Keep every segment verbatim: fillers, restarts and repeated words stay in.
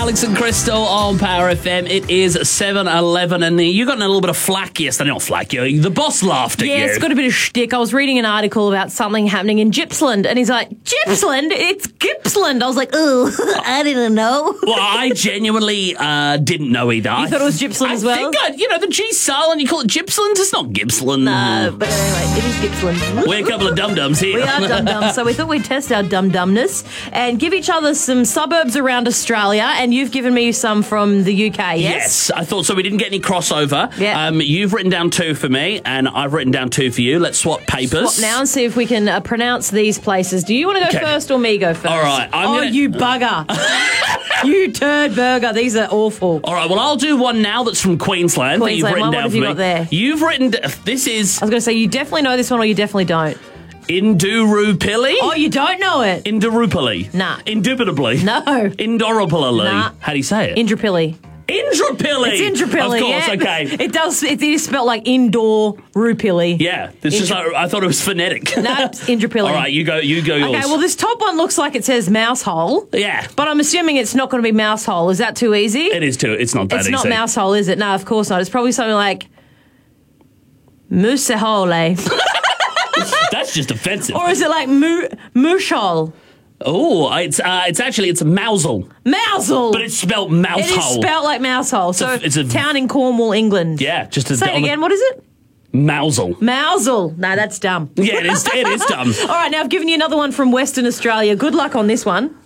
Alex and Crystal on Power F M. It is seven eleven, and you got in a little bit of flack yesterday. Not flack, you. The boss laughed at yeah, you. Yeah, it's got a bit of shtick. I was reading an article about something happening in Gippsland, and he's like, Gippsland? It's Gippsland. I was like, oh, I didn't know. Well, I genuinely uh, didn't know either. You thought it was Gippsland I as well? I think, I, you know, the G silent, you call it Gippsland? It's not Gippsland. No, but anyway, it is Gippsland. We're a couple of dum-dums here. We are dum-dums, so we thought we'd test our dum-dumness and give each other some suburbs around Australia, and you've given me some from the U K, yes? Yes, I thought so. We didn't get any crossover. Yeah. Um, you've written down two for me, and I've written down two for you. Let's swap papers. Swap now and see if we can uh, pronounce these places. Do you want to go Okay. first or me go first? All right, I'm oh, gonna- you bugger. You turd burger. These are awful. All right, well, I'll do one now that's from Queensland, that you've Queensland, written what down have for you me. got there? You've written... This is I was going to say, you definitely know this one or you definitely don't. Indurupilli. Oh, you don't know it? Indurupilli. Nah. Indubitably. No. Indorapilli. Nah. How do you say it? Indrapilli. Indrapilli. It's Indrapilli. Of course, yeah. okay. It does. It is spelled like indoor rupilli. Yeah, this is. Indra- I thought it was phonetic. No, it's Indrapilli. All right, you go. You go. Yours. Okay, well, this top one looks like it says mouse hole. Yeah, But I'm assuming it's not going to be mouse hole. Is that too easy? it is too. It's not that It's easy. not mouse hole, is it? No, of course not. It's probably something like mousehole. That's just offensive. Or is it like moo mooshole? Oh, it's uh, it's actually it's a mousel, Mousehole. but it's spelled mouse It is hole. spelled like mouse hole. So a- it's a- town in Cornwall, England. Yeah, just a Say it again. What is it? Mousel. Mousel. No, that's dumb. Yeah, it is. It is dumb. All right, now I've given you another one from Western Australia. Good luck on this one.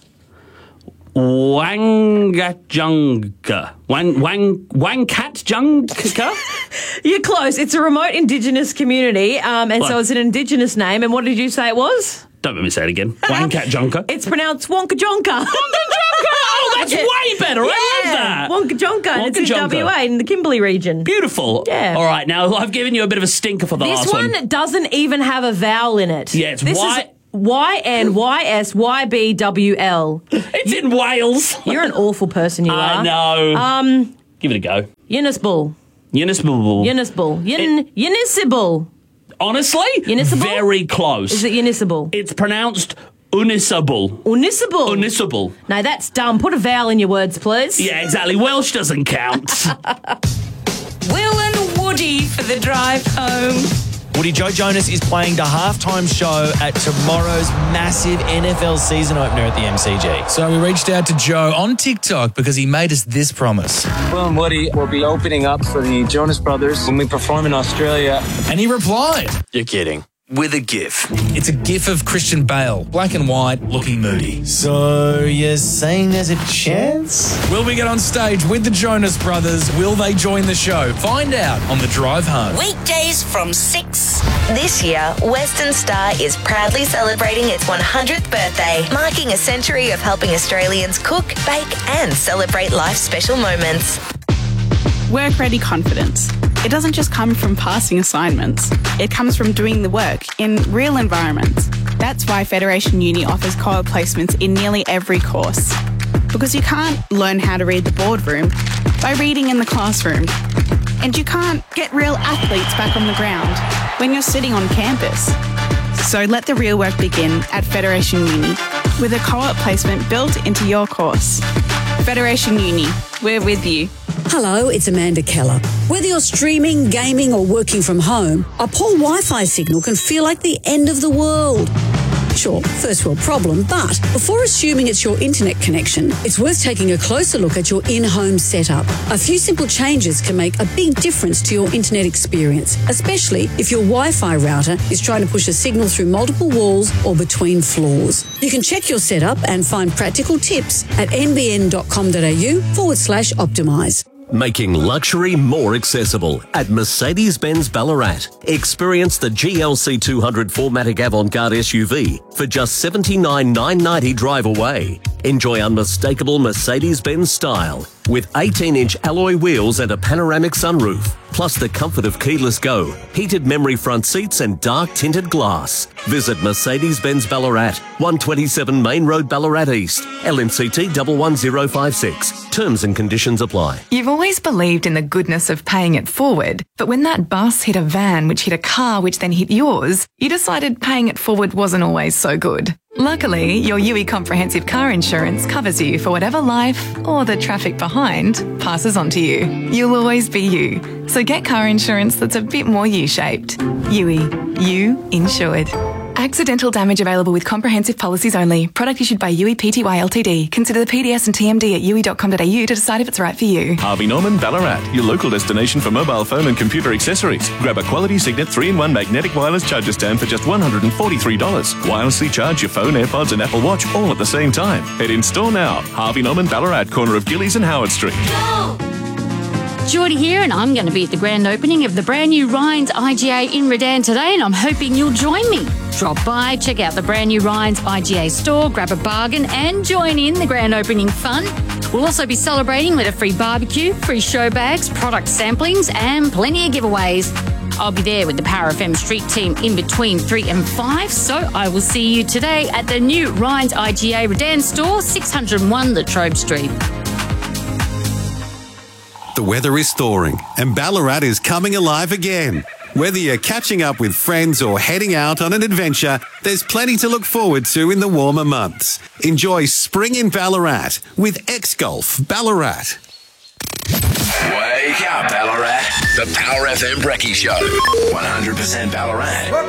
Wangajunga. Wang Wang Wangkatjunga. You're close. It's a remote Indigenous community, um, and What? so it's an Indigenous name. And what did you say it was? Don't let me say it again. Wangkatjunga. It's pronounced Wonkajonka. Oh, that's Like it. way better. I love that. Wonkajonka. And it's in Wonkajonka. W A in the Kimberley region. Beautiful. Yeah. All right, now I've given you a bit of a stinker for the This last one one. doesn't even have a vowel in it. Yeah, it's this Y- is Y N Y S Y B W L. It's in Wales. You're an awful person, you I are. know. Um, Give it a go. Yunisbal. Municipal. Yunisbal. Yin, Unisibal. Honestly, Municipal? very close. Is it Unisibal? It's pronounced unisable. Unisibal. Unisable. No, that's dumb. Put a vowel in your words, please. Yeah, exactly. Welsh doesn't count. Will and Woody for the drive home. Woody, Joe Jonas is playing the halftime show at tomorrow's massive N F L season opener at the M C G. So we reached out to Joe on TikTok because he made us this promise. Will and Woody will be opening up for the Jonas Brothers when we perform in Australia. And he replied You're kidding. with a GIF. It's a GIF of Christian Bale, black and white, looking moody. So you're saying there's a chance? Will we get on stage with the Jonas Brothers? Will they join the show? Find out on the drive home. Weekdays from six. This year, Western Star is proudly celebrating its one hundredth birthday, marking a century of helping Australians cook, bake, and celebrate life's special moments. Work-ready confidence. It doesn't just come from passing assignments. It comes from doing the work in real environments. That's why Federation Uni offers co-op placements in nearly every course. Because you can't learn how to read the boardroom by reading in the classroom. And you can't get real athletes back on the ground when you're sitting on campus. So let the real work begin at Federation Uni with a co-op placement built into your course. Federation Uni, we're with you. Hello, it's Amanda Keller. Whether you're streaming, gaming, or working from home, a poor Wi-Fi signal can feel like the end of the world. Sure, first world problem, but before assuming it's your internet connection, it's worth taking a closer look at your in-home setup. A few simple changes can make a big difference to your internet experience, especially if your Wi-Fi router is trying to push a signal through multiple walls or between floors. You can check your setup and find practical tips at nbn.com.au forward slash optimize. Making luxury more accessible at Mercedes-Benz Ballarat. Experience the G L C two hundred four matic Avant-Garde S U V for just seventy-nine thousand nine hundred ninety drive away. Enjoy unmistakable Mercedes-Benz style with eighteen inch alloy wheels and a panoramic sunroof, plus the comfort of keyless go, heated memory front seats and dark tinted glass. Visit Mercedes-Benz Ballarat, one twenty-seven Main Road, Ballarat East, L N C T one one zero five six. Terms and conditions apply. You've always believed in the goodness of paying it forward, but when that bus hit a van which hit a car which then hit yours, you decided paying it forward wasn't always so good. Luckily, your U E Comprehensive Car Insurance covers you for whatever life or the traffic behind passes on to you. You'll always be you. So get car insurance that's a bit more U-shaped. U E. You insured. Accidental damage available with comprehensive policies only. Product issued by U E P T Y Ltd. Consider the P D S and T M D at u e dot com dot a u to decide if it's right for you. Harvey Norman Ballarat, your local destination for mobile phone and computer accessories. Grab a quality Signet three in one magnetic wireless charger stand for just one hundred forty-three dollars. Wirelessly charge your phone, AirPods and Apple Watch all at the same time. Head in store now. Harvey Norman Ballarat, corner of Gillies and Howard Street. Geordie here, and I'm going to be at the grand opening of the brand new Ryan's I G A in Redan today, and I'm hoping you'll join me. Drop by, check out the brand new Ryan's I G A store, grab a bargain and join in the grand opening fun. We'll also be celebrating with a free barbecue, free show bags, product samplings and plenty of giveaways. I'll be there with the Power F M street team in between three and five, so I will see you today at the new Ryan's I G A Redan store, six oh one Latrobe Street. The weather is thawing and Ballarat is coming alive again. Whether you're catching up with friends or heading out on an adventure, there's plenty to look forward to in the warmer months. Enjoy spring in Ballarat with X-Golf Ballarat. Wake up, Ballarat. The Power F M Brekkie Show. one hundred percent Ballarat.